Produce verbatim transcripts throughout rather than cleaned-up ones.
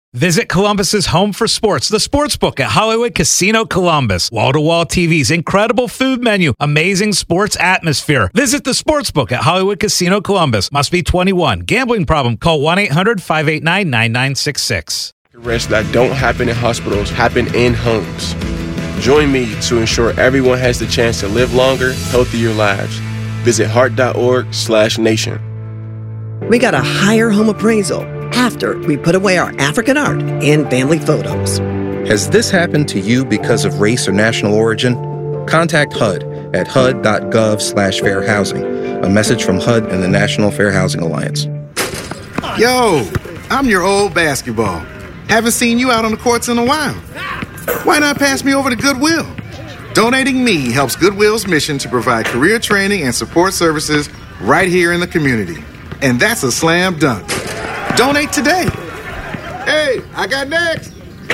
Visit Columbus's home for sports, the Sportsbook at Hollywood Casino Columbus. Wall-to-wall T Vs, incredible food menu, amazing sports atmosphere. Visit the Sportsbook at Hollywood Casino Columbus. Must be twenty-one. Gambling problem? Call one eight hundred five eight nine nine nine six six. Arrests that don't happen in hospitals happen in homes. Join me to ensure everyone has the chance to live longer, healthier lives. Visit heart.org slash nation. We got a higher home appraisal after we put away our African art and family photos. Has this happened to you because of race or national origin? Contact H U D at H U D dot gov slash fair housing. A message from H U D and the National Fair Housing Alliance. Yo, I'm your old basketball. Haven't seen you out on the courts in a while. Why not pass me over to Goodwill? Donating me helps Goodwill's mission to provide career training and support services right here in the community. And that's a slam dunk. Donate today. Hey, I got next.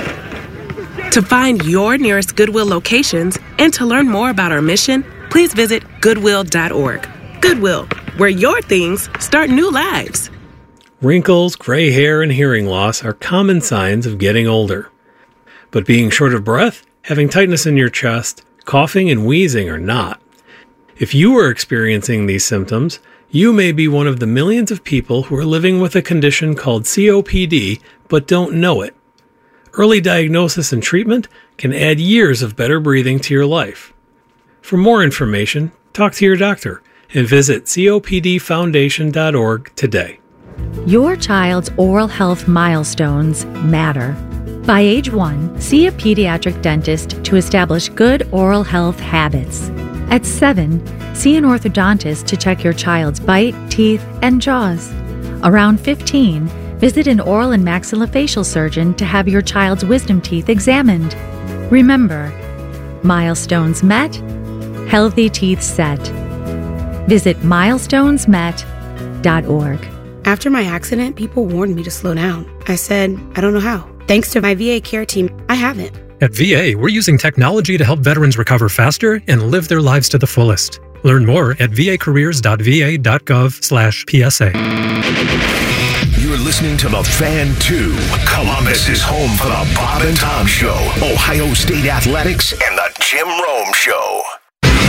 To find your nearest Goodwill locations and to learn more about our mission, please visit goodwill dot org. Goodwill, where your things start new lives. Wrinkles, gray hair, and hearing loss are common signs of getting older. But being short of breath, having tightness in your chest, coughing, and wheezing are not. If you are experiencing these symptoms, you may be one of the millions of people who are living with a condition called C O P D but don't know it. Early diagnosis and treatment can add years of better breathing to your life. For more information, talk to your doctor and visit copd foundation dot org today. Your child's oral health milestones matter. By age one, see a pediatric dentist to establish good oral health habits. At seven, see an orthodontist to check your child's bite, teeth, and jaws. Around fifteen, visit an oral and maxillofacial surgeon to have your child's wisdom teeth examined. Remember, milestones met, healthy teeth set. Visit milestones met dot org. After my accident, people warned me to slow down. I said, I don't know how. Thanks to my V A care team, I haven't. At V A, we're using technology to help veterans recover faster and live their lives to the fullest. Learn more at vacareers dot v a dot gov slash P S A. You're listening to The Fan two. Columbus is home for the Bob and Tom Show, Ohio State Athletics, and the Jim Rome Show.